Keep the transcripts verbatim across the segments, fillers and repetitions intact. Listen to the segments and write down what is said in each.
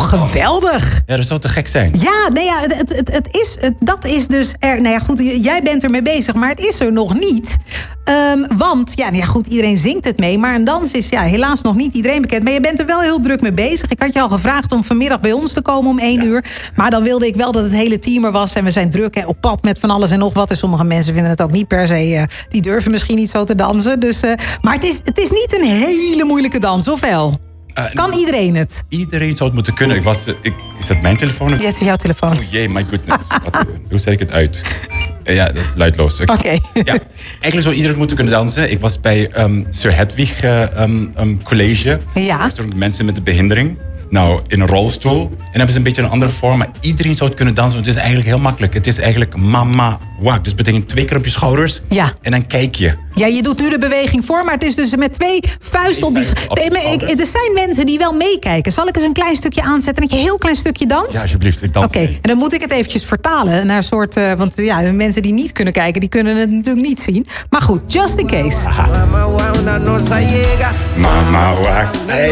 toch geweldig? Ja, dat zou te gek zijn. Ja, nee, ja het, het, het is, het, dat is dus... Er, nou ja, goed, jij bent ermee bezig, maar het is er nog niet. Um, want, ja, nou ja, goed, iedereen zingt het mee. Maar een dans is ja, helaas nog niet iedereen bekend. Maar je bent er wel heel druk mee bezig. Ik had je al gevraagd om vanmiddag bij ons te komen om één ja. uur. Maar dan wilde ik wel dat het hele team er was. En we zijn druk hè, op pad met van alles en nog wat. En sommige mensen vinden het ook niet per se... Uh, die durven misschien niet zo te dansen. Dus, uh, maar het is, het is niet een hele moeilijke dans, of wel? Uh, kan iedereen het? Iedereen zou het moeten kunnen. Ik was, ik, is dat mijn telefoon? Ja, het is jouw telefoon. Oh jee, my goodness. Wat, hoe zet ik het uit? Uh, ja, luidloos. Oké. Okay. Okay. Ja, eigenlijk zou iedereen moeten kunnen dansen. Ik was bij um, Sir Hedwig uh, um, um, College. Ja. Dat zijn mensen met een behindering. Nou, in een rolstoel. En hebben ze een beetje een andere vorm. Maar iedereen zou het kunnen dansen. Want het is eigenlijk heel makkelijk. Het is eigenlijk mama wak. Dus dat betekent twee keer op je schouders. Ja. En dan kijk je. Ja, je doet nu de beweging voor. Maar het is dus met twee vuisten op die schouders. Er zijn mensen die wel meekijken. Zal ik eens een klein stukje aanzetten? Dat je een heel klein stukje danst? Ja, alsjeblieft. Ik dans. Oké, okay. En dan moet ik het eventjes vertalen. Naar een soort... Uh, want ja, mensen die niet kunnen kijken, die kunnen het natuurlijk niet zien. Maar goed, just in case. Aha. Mama wak.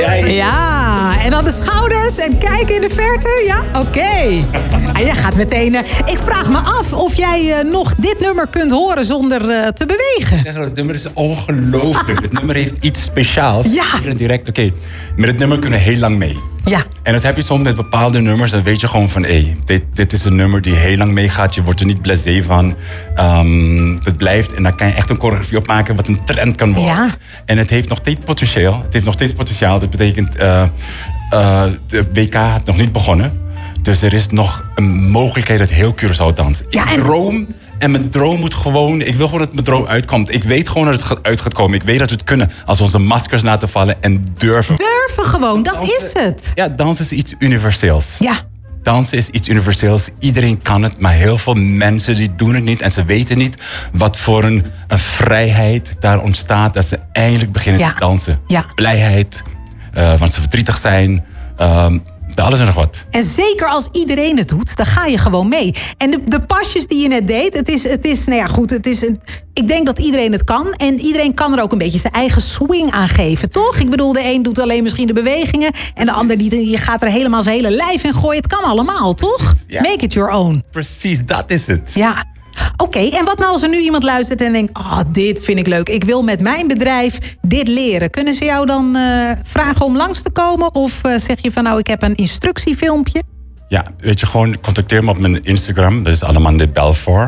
Ja, en dan de schouders en kijken in de verte. Ja, oké. Okay. En je gaat meteen... Uh, ik vraag me af of jij uh, nog dit nummer kunt horen zonder uh, te bewegen. Zeg, het nummer is ongelooflijk. Het nummer heeft iets speciaals. Ja. Direct, oké. Okay. Met het nummer kunnen we heel lang mee. Ja. En dat heb je soms met bepaalde nummers. Dan weet je gewoon van, hé, hey, dit, dit is een nummer die heel lang meegaat. Je wordt er niet blasé van. Um, het blijft. En daar kan je echt een choreografie op maken wat een trend kan worden. Ja. En het heeft nog steeds potentieel. Het heeft nog steeds potentiaal. Dat betekent, uh, uh, de W K had nog niet begonnen. Dus er is nog een mogelijkheid dat heel Curaçao danst. Ja, en... droom... En mijn droom moet gewoon... Ik wil gewoon dat mijn droom uitkomt. Ik weet gewoon dat het uit gaat komen. Ik weet dat we het kunnen als we onze maskers laten vallen en durven. Durven gewoon, dat dansen, is het. Ja, dansen is iets universeels. Ja. Dansen is iets universeels. Iedereen kan het, maar heel veel mensen die doen het niet. En ze weten niet wat voor een, een vrijheid daar ontstaat... als ze eindelijk beginnen ja. te dansen. Ja. Blijheid, uh, want ze verdrietig zijn... Uh, Bij alles en nog wat. En zeker als iedereen het doet, dan ga je gewoon mee. En de, de pasjes die je net deed, het is, het is nou ja goed, het is een, ik denk dat iedereen het kan. En iedereen kan er ook een beetje zijn eigen swing aan geven, toch? Ik bedoel, de een doet alleen misschien de bewegingen... en de ander die, je gaat er helemaal zijn hele lijf in gooien. Het kan allemaal, toch? Ja. Make it your own. Precies, dat is het. Ja. Oké, okay, en wat nou als er nu iemand luistert en denkt... oh, dit vind ik leuk, ik wil met mijn bedrijf dit leren. Kunnen ze jou dan uh, vragen om langs te komen? Of uh, zeg je van nou, ik heb een instructiefilmpje? Ja, weet je, gewoon contacteer me op mijn Instagram. Dat is Alamande Belfort.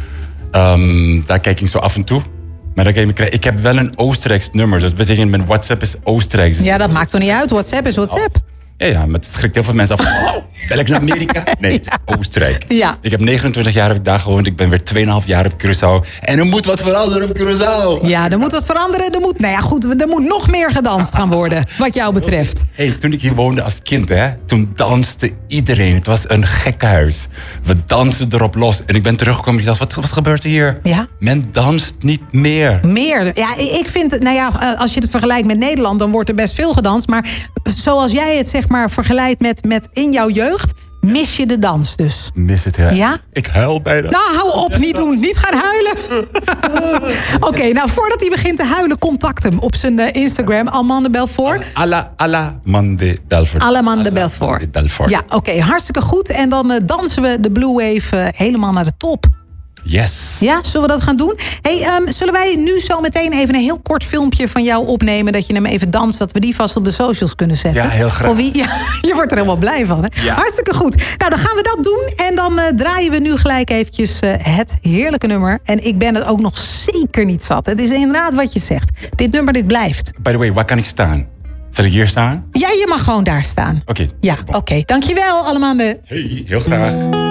Um, daar kijk ik zo af en toe. Maar dan kan je me ik heb wel een Oostenrijks nummer. Dat betekent mijn WhatsApp is Oostenrijks. Ja, dat maakt toch niet uit. WhatsApp is WhatsApp. Oh. Ja, ja, maar het schrikt heel veel mensen af. Oh, bel ik naar Amerika? Nee, het is Oostenrijk. Ja. Ik heb negenentwintig jaar heb ik daar gewoond. Ik ben weer tweeënhalf jaar op Curaçao. En er moet wat veranderen op Curaçao. Ja, er moet wat veranderen. Er moet, nou ja, goed, er moet nog meer gedanst gaan worden, wat jou betreft. Hey, toen ik hier woonde als kind, hè, toen danste iedereen. Het was een gekkenhuis. We dansten erop los. En ik ben teruggekomen en ik dacht, wat, wat gebeurt er hier? Ja. Men danst niet meer. Meer? Ja, ik vind, nou ja, als je het vergelijkt met Nederland, dan wordt er best veel gedanst. Maar zoals jij het zeg maar vergelijkt met, met in jouw jeugd, mis je de dans dus. Mis het, hè? Ja? Ik huil bijna. Nou, hou op, niet doen. Niet gaan huilen. Oké, okay, nou, voordat hij begint te huilen, contact hem op zijn uh, Instagram. Alamande Belfort. Alla, Alamande Belfort. Alamande Belfort. Belfort. Ja, oké, okay, hartstikke goed. En dan uh, dansen we de Blue Wave uh, helemaal naar de top. Yes. Ja, zullen we dat gaan doen? Hey, um, zullen wij nu zo meteen even een heel kort filmpje van jou opnemen... dat je hem even danst, dat we die vast op de socials kunnen zetten? Ja, heel graag. Voor wie? Ja, je wordt er helemaal blij van, hè? Ja. Hartstikke goed. Nou, dan gaan we dat doen. En dan uh, draaien we nu gelijk eventjes uh, het heerlijke nummer. En ik ben het ook nog zeker niet zat. Het is inderdaad wat je zegt. Dit nummer, dit blijft. By the way, waar kan ik staan? Zal ik hier staan? Ja, je mag gewoon daar staan. Oké. Okay. Ja, oké. Okay. Dankjewel, Alamande. Hey, heel graag.